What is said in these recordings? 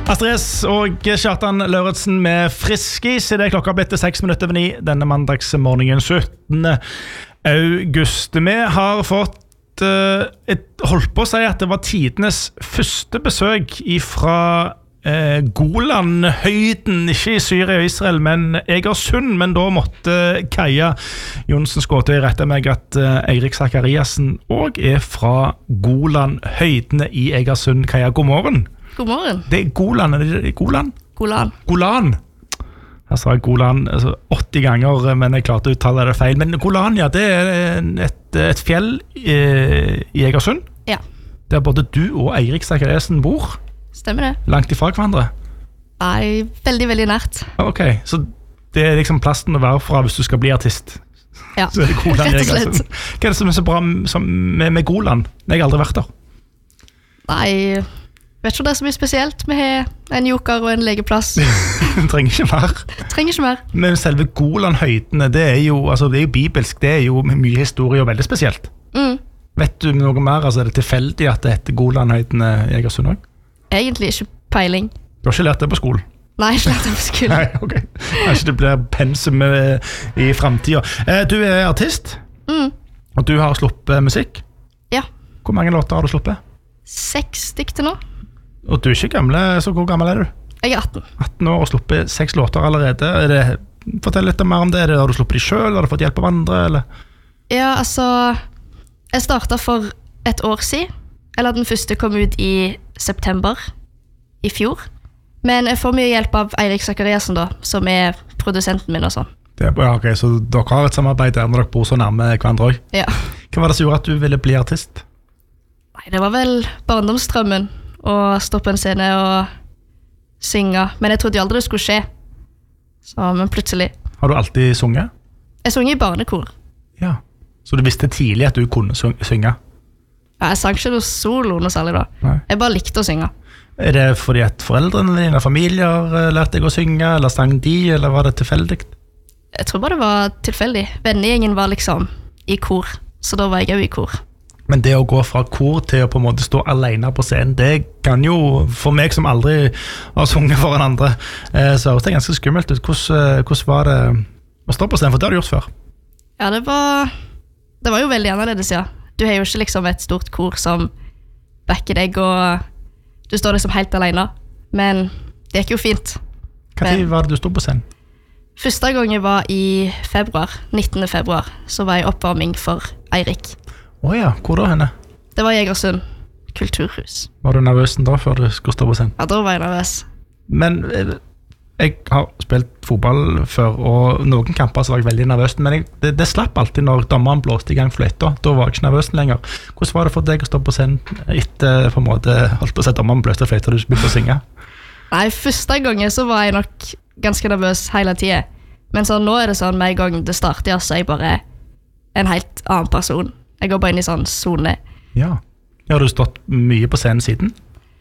Astrid S og Kjartan Lauritsen med Friskis. Det klokka blitt 6:09 denne mandagsmorgenen 17. august. Vi har fått holdt på å si at det var tidenes første besøk fra Golanhøyden, ikke i Syria og Israel, men Egersund. Men da måtte Kaja Jonsen Skåtøy rette meg at Eirik Zakariassen også fra Golanhøydene i Egersund. Kaja, god morgen. God morgen. Det Golan, er det Golan? Golan. Jeg sa Golan 80 ganger, men jeg klarte å uttale det feil. Men Golan, ja, det et fjell i Egersund. Ja. Der både du og Eirik Zakariassen bor. Stemmer det. Langt ifra hverandre? Nei, veldig, veldig nært. Ok, så det liksom plassen å være fra hvis du skal bli artist. Ja, så det Golan, rett og slett. Hva det som så bra med Golan? Jeg har aldri vært der. Nei, vet ikke om det så mye spesielt. Vi har en joker og en legeplass. Trenger ikke mer. Men selve Golanhøydene, det er jo bibelsk, det er jo mye historie og veldig spesielt. Vet du noe mer? Er det tilfeldig at det heter Golanhøydene i Egersund også? Egentlig ikke peiling. Du har ikke lært det på skolen? Nei, ikke lært det på skolen. Nei, ok. Kanskje det blir pensum i fremtiden. Du er artist, og du har sluppet musikk. Ja. Hvor mange låter har du sluppet? 6 stykker til nå. Og du er ikke gamle, så hvor gammel er du? Jeg er 18. 18 år og sluppet 6 låter allerede. Fortell litt mer om det. Har du sluppet de selv? Har du fått hjelp av andre? Eller? Ja, jeg startet for et år siden. Eller den første kom ut i september i fjor. Men jeg får mye hjelp av Eirik Zakariassen da, som er produsenten min og sånn. Det er bra, ok. Så dere har et samarbeid der når dere bor så nærme hverandre også? Ja. Hva var det som gjorde at du ville bli artist? Nei, det var vel barndomsdrømmen å stå på en scene og synge. Men jeg trodde jo aldri det skulle skje. Men plutselig. Har du alltid sunget? Jeg sang i barnekor. Ja, så du visste tidlig at du kunne synge? Ja, jeg sang ikke noe solo noe særlig da. Nei. Jeg bare likte å synge. Er det fordi at foreldrene dine og familier lærte deg å synge, eller sang de, eller var det tilfeldig? Jeg tror bare det var tilfeldig. Vennegjengen var liksom i kor, så da var jeg jo i kor. Men det å gå fra kor til å på en måte stå alene på scenen, det kan jo, for meg som aldri har sunget foran andre, så høres det ganske skummelt ut. Hvordan var det å stå på scenen, for det har du gjort før? Ja, det var jo veldig annerledes, ja. Du har jo ikke liksom et stort kor som backer deg, og du står liksom helt alene. Men det gikk jo fint. Hva tid var det du stod på scenen? Første gang jeg var i februar, 19. februar, så var jeg oppvarming for Eirik. Åja, hvor da henne? Det var Egersund kulturhus. Var du nervøs da før du skulle stå på scenen? Ja, da var jeg nervøs. Men jeg har spilt fotball før, og noen kamper så var jeg veldig nervøs, men det slapp alltid når dommeren blåste i gang fløyta. Da var jeg ikke nervøs lenger. Hvordan var det for deg å stå på scenen etter på en måte holdt på å si dommeren blåste fløyta og du begynte å synge? Nei, første gangen så var jeg nok ganske nervøs hele tiden. Men så nå er det sånn, med en gang det starter, så er jeg bare en helt annen person. Jeg går bare inn i sånn zone. Ja. Har du stått mye på scenen siden?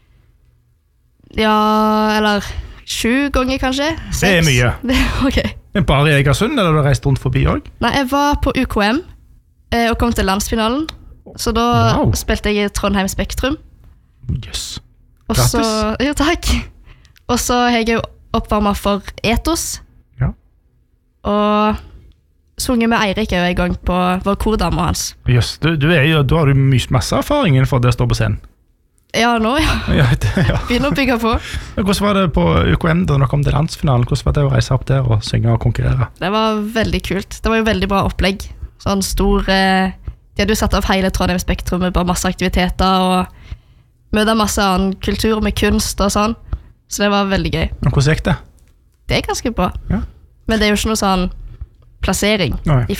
Ja, eller 7 ganger kanskje. 6. Det er mye. Ok. Men bare i Egersund, eller har du reist rundt forbi også? Nei, jeg var på UKM og kom til landsfinalen. Så da spilte jeg i Trondheim Spektrum. Yes. Grattis. Jo, takk. Og så har jeg jo oppvarmet for Ethos. Ja. Og sunget med Eirik en gang på vår kordame hans. Yes, da har du masse erfaring for det å stå på scenen. Ja, nå, ja. Begynner å bygge på. Hvordan var det på UKM da dere kom til landsfinalen? Hvordan var det å reise opp der og synge og konkurrere? Det var veldig kult. Det var jo veldig bra opplegg. Sånn stor... De hadde jo satt opp hele Trondheim Spektrum med bare masse aktiviteter og møte masse annen kultur med kunst og sånn. Så det var veldig gøy. Og hvordan gikk det? Det er ganske bra. Ja. Men det er jo ikke noe sånn plassering i